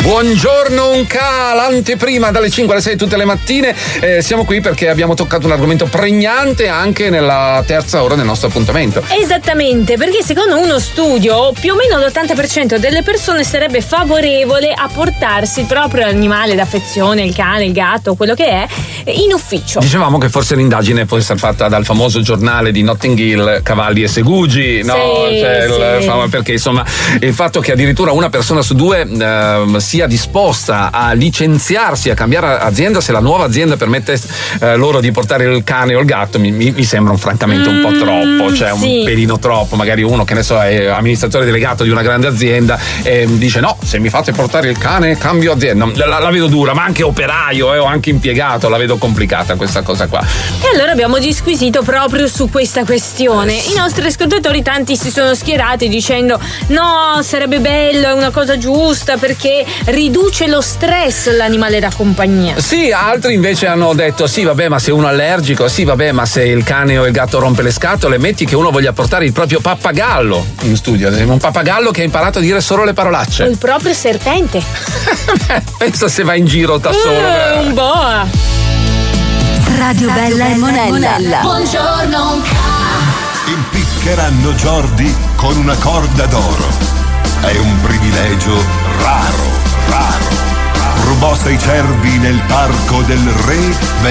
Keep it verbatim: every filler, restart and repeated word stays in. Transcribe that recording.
Buongiorno Unca, l'anteprima dalle cinque alle sei tutte le mattine. Eh, siamo qui perché abbiamo toccato un argomento pregnante anche nella terza ora del nostro appuntamento. Esattamente, perché secondo uno studio più o meno l'ottanta per cento delle persone sarebbe favorevole a portarsi il proprio animale d'affezione, il cane, il gatto, quello che è, in ufficio. Dicevamo che forse l'indagine può essere fatta dal famoso giornale di Notting Hill, Cavalli e Segugi, no? Sì, cioè, sì. il, perché insomma il fatto che addirittura una persona su due eh, sia disposta a licenziarsi, a cambiare azienda se la nuova azienda permette eh, loro di portare il cane o il gatto, mi, mi, mi sembra un, francamente un po' troppo, cioè sì. un pelino troppo. Magari uno che ne so è amministratore delegato di una grande azienda e dice no, se mi fate portare il cane cambio azienda. La, la vedo dura, ma anche operaio eh, o anche impiegato la vedo complicata questa cosa qua. E allora abbiamo disquisito proprio su questa questione. I nostri ascoltatori tanti si sono schierati dicendo no, sarebbe bello, è una cosa giusta perché riduce lo stress l'animale da compagnia. Sì, altri invece hanno detto sì vabbè, ma se uno è allergico, sì vabbè, ma se il cane o il gatto rompe le scatole, metti che uno voglia portare il proprio pappagallo in studio, un pappagallo che ha imparato a dire solo le parolacce. O il proprio serpente. Pensa se va in giro da solo. Uh, un boa. Radio Bella e Monella. Buongiorno. Impiccheranno Jordi con una corda d'oro. È un privilegio raro, raro. Rubò sei cervi nel parco del re.